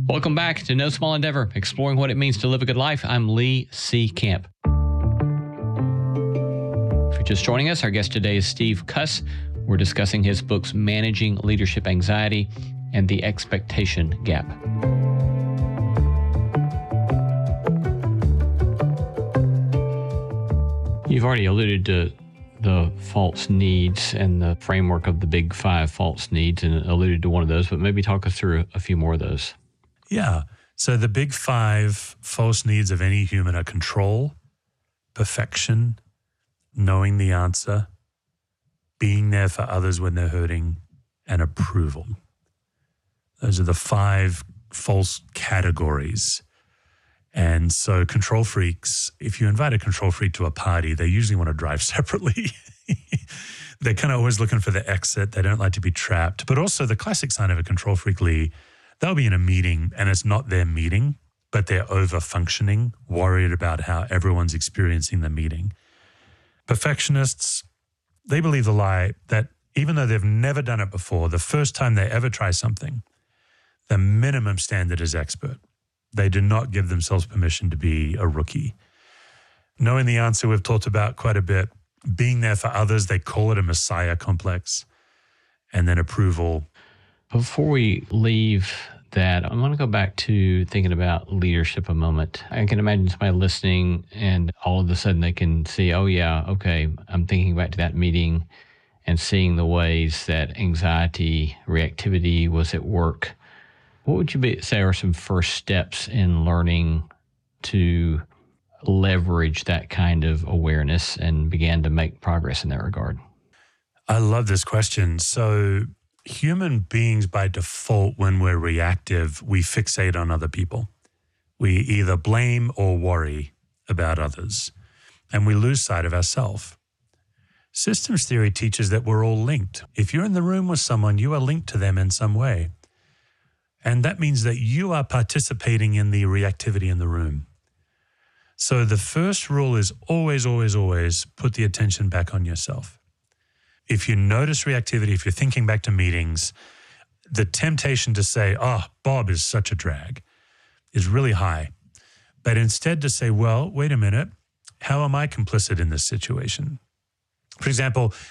Welcome back to No Small Endeavor, exploring what it means to live a good life. I'm Lee C. Camp. If you're just joining us, our guest today is Steve Cuss. We're discussing his books, Managing Leadership Anxiety and The Expectation Gap. You've already alluded to the false needs and the framework of the big 5 false needs and alluded to one of those, but maybe talk us through a few more of those. Yeah. So the big 5 false needs of any human are control, perfection, knowing the answer, being there for others when they're hurting, and approval. Those are the 5 false categories. And so control freaks, if you invite a control freak to a party, they usually want to drive separately. They're kind of always looking for the exit. They don't like to be trapped. But also the classic sign of a control freak, Lee, they'll be in a meeting and it's not their meeting, but they're over-functioning, worried about how everyone's experiencing the meeting. Perfectionists, they believe the lie that even though they've never done it before, the first time they ever try something, the minimum standard is expert. They do not give themselves permission to be a rookie. Knowing the answer, we've talked about quite a bit. Being there for others, they call it a messiah complex. And then approval. Before we leave that, I want to go back to thinking about leadership a moment. I can imagine somebody listening and all of a sudden they can see, oh yeah, okay, I'm thinking back to that meeting and seeing the ways that anxiety, reactivity was at work. What would you say are some first steps in learning to leverage that kind of awareness and begin to make progress in that regard? I love this question. So human beings by default, when we're reactive, we fixate on other people. We either blame or worry about others, and we lose sight of ourselves. Systems theory teaches that we're all linked. If you're in the room with someone, you are linked to them in some way. And that means that you are participating in the reactivity in the room. So the first rule is always, always, always put the attention back on yourself. If you notice reactivity, if you're thinking back to meetings, the temptation to say, oh, Bob is such a drag, is really high. But instead to say, well, wait a minute, how am I complicit in this situation? For example,